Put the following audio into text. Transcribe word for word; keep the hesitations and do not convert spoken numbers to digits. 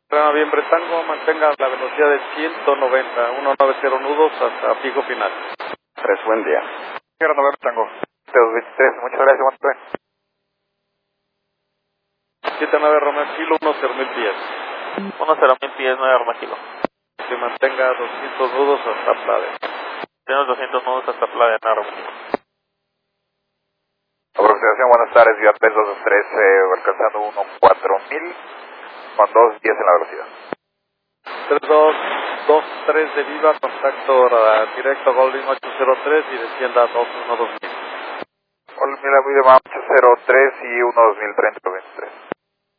Noviembre Tango, mantenga la velocidad de ciento noventa, ciento noventa nudos hasta pico final. Tres, buen día. Sierra Noviembre Tango, dos veintitrés, muchas gracias, buen día. siete nueve Romeo Kilo, uno cero mil pies. uno cero mil pies, nueve Romeo Kilo. Que mantenga doscientos nudos hasta Playa. Tenemos doscientos nudos hasta Playa, nueve Romeo Kilo. Aproximación, buenas tardes, Viva P dos dos tres, eh, alcanzando uno cuatro mil, con dos diez en la velocidad. tres dos dos tres de Viva, contacto radar directo Goldwing ocho cero tres y descienda dos uno dos mil. Hola, mira, Viva ocho cero tres y uno dos mil treinta veintitrés.